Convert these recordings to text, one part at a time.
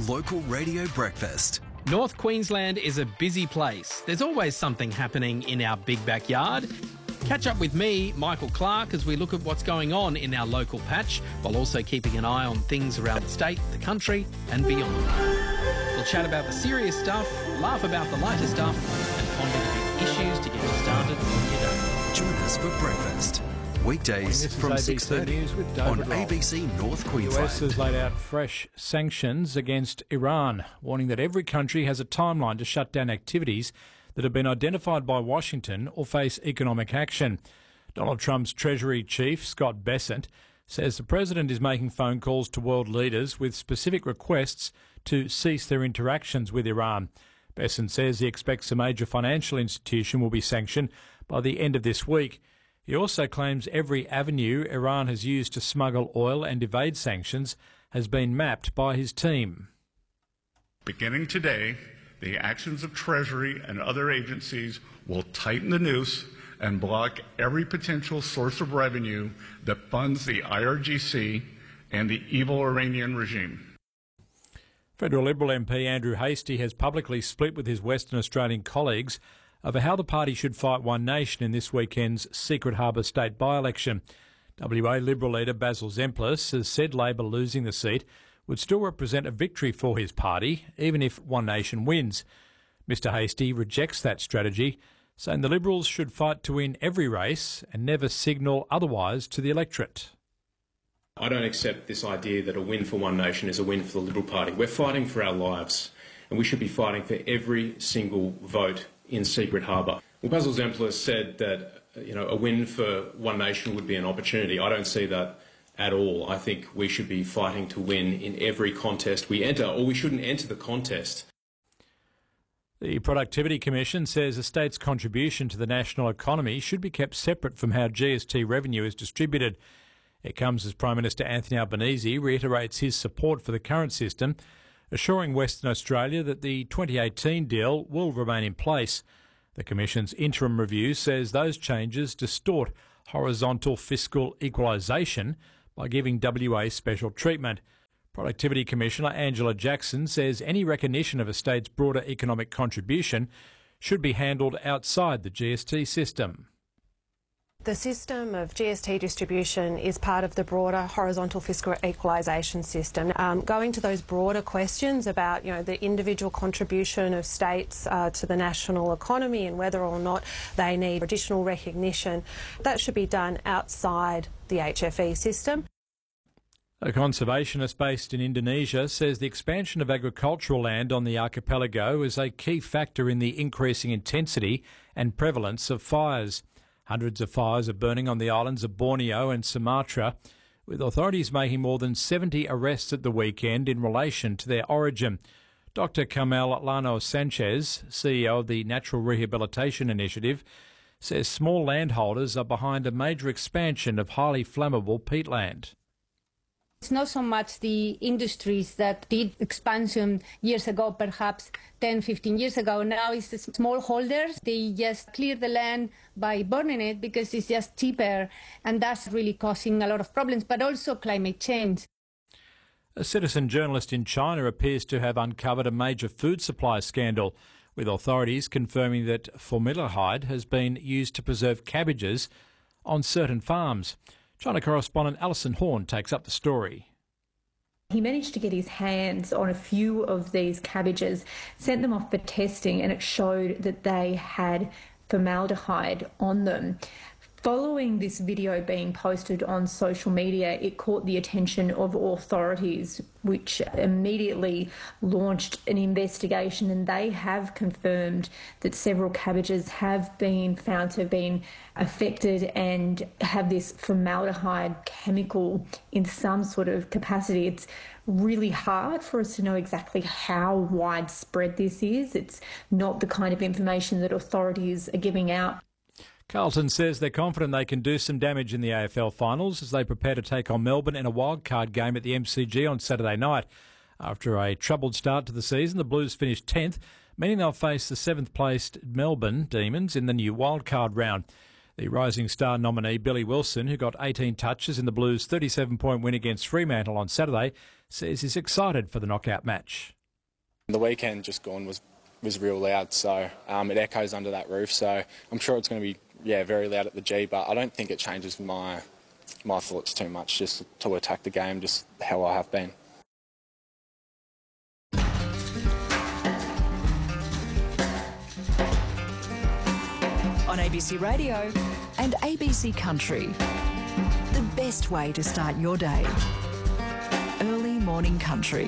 Local Radio Breakfast. North Queensland is a busy place. There's always something happening in our big backyard. Catch up with me, Michael Clark, as we look at what's going on in our local patch, while also keeping an eye on things around the state, the country and beyond. We'll chat about the serious stuff, laugh about the lighter stuff and ponder the big issues to get you started on your day. Join us for breakfast. Weekdays from ABC 6:30 News with on David Roll. ABC North The US has Queensland. laid out fresh sanctions against Iran, warning that every country has a timeline to shut down activities that have been identified by Washington or face economic action. Donald Trump's Treasury Chief, Scott Bessent, says the president is making phone calls to world leaders with specific requests to cease their interactions with Iran. Bessent says he expects a major financial institution will be sanctioned by the end of this week. He also claims every avenue Iran has used to smuggle oil and evade sanctions has been mapped by his team. Beginning today, the actions of Treasury and other agencies will tighten the noose and block every potential source of revenue that funds the IRGC and the evil Iranian regime. Federal Liberal MP Andrew Hastie has publicly split with his Western Australian colleagues over how the party should fight One Nation in this weekend's Secret Harbour state by-election. WA Liberal leader Basil Zemplis has said Labor losing the seat would still represent a victory for his party, even if One Nation wins. Mr Hastie rejects that strategy, saying the Liberals should fight to win every race and never signal otherwise to the electorate. I don't accept this idea that a win for One Nation is a win for the Liberal Party. We're fighting for our lives, and we should be fighting for every single vote in Secret Harbour. Well, Basil Zemplis said that a win for One Nation would be an opportunity. I don't see that at all. I think we should be fighting to win in every contest we enter, or we shouldn't enter the contest. The Productivity Commission says the state's contribution to the national economy should be kept separate from how GST revenue is distributed. It comes as Prime Minister Anthony Albanese reiterates his support for the current system, assuring Western Australia that the 2018 deal will remain in place. The Commission's interim review says those changes distort horizontal fiscal equalisation by giving WA special treatment. Productivity Commissioner Angela Jackson says any recognition of a state's broader economic contribution should be handled outside the GST system. The system of GST distribution is part of the broader horizontal fiscal equalisation system. Going to those broader questions about, the individual contribution of states to the national economy and whether or not they need additional recognition, that should be done outside the HFE system. A conservationist based in Indonesia says the expansion of agricultural land on the archipelago is a key factor in the increasing intensity and prevalence of fires. Hundreds of fires are burning on the islands of Borneo and Sumatra, with authorities making more than 70 arrests at the weekend in relation to their origin. Dr. Carmel Llano Sanchez, CEO of the Natural Rehabilitation Initiative, says small landholders are behind a major expansion of highly flammable peatland. It's not so much the industries that did expansion years ago, perhaps 10, 15 years ago. Now it's the small holders. They just clear the land by burning it because it's just cheaper, and that's really causing a lot of problems, but also climate change. A citizen journalist in China appears to have uncovered a major food supply scandal, with authorities confirming that formaldehyde has been used to preserve cabbages on certain farms. China correspondent Alison Horn takes up the story. He managed to get his hands on a few of these cabbages, sent them off for testing, and it showed that they had formaldehyde on them. Following this video being posted on social media, it caught the attention of authorities, which immediately launched an investigation, and they have confirmed that several cabbages have been found to have been affected and have this formaldehyde chemical in some sort of capacity. It's really hard for us to know exactly how widespread this is. It's not the kind of information that authorities are giving out. Carlton says they're confident they can do some damage in the AFL finals as they prepare to take on Melbourne in a wildcard game at the MCG on Saturday night. After a troubled start to the season, the Blues finished 10th, meaning they'll face the 7th-placed Melbourne Demons in the new wildcard round. The Rising Star nominee, Billy Wilson, who got 18 touches in the Blues' 37-point win against Fremantle on Saturday, says he's excited for the knockout match. The weekend just gone was real loud, so it echoes under that roof. So I'm sure it's going to be very loud at the G, but I don't think it changes my thoughts too much. Just to attack the game, just how I have been. On ABC Radio and ABC Country, the best way to start your day. Early morning country.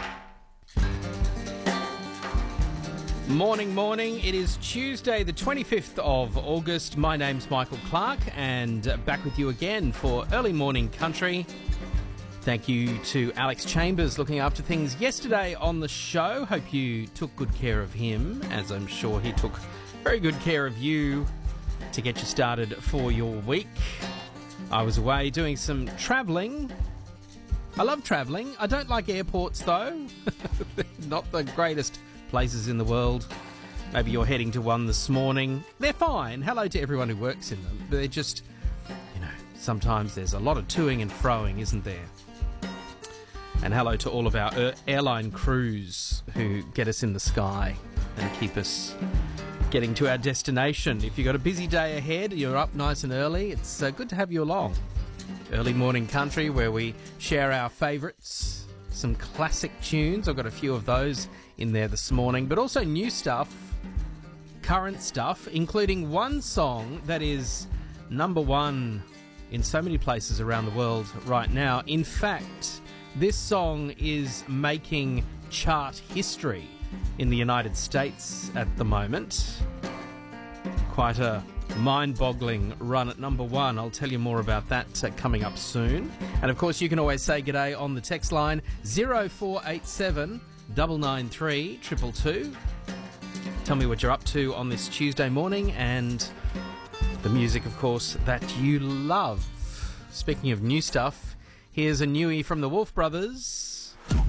Morning. It is Tuesday, the 25th of August. My name's Michael Clark, and back with you again for Early Morning Country. Thank you to Alex Chambers looking after things yesterday on the show. Hope you took good care of him, as I'm sure he took very good care of you to get you started for your week. I was away doing some travelling. I love travelling. I don't like airports, though. Not the greatest places in the world. Maybe you're heading to one this morning. They're fine. Hello to everyone who works in them. But they're just, sometimes there's a lot of toing and froing, isn't there? And hello to all of our airline crews who get us in the sky and keep us getting to our destination. If you've got a busy day ahead, you're up nice and early, it's good to have you along. Early Morning Country, where we share our favourites, some classic tunes. I've got a few of those in there this morning, but also new stuff, current stuff, including one song that is number one in so many places around the world right now. In fact, this song is making chart history in the United States at the moment. Quite a mind-boggling run at number one. I'll tell you more about that coming up soon. And of course, you can always say g'day on the text line 0487 993 222. Tell me what you're up to on this Tuesday morning and the music, of course, that you love. Speaking of new stuff, here's a newie from the Wolf Brothers.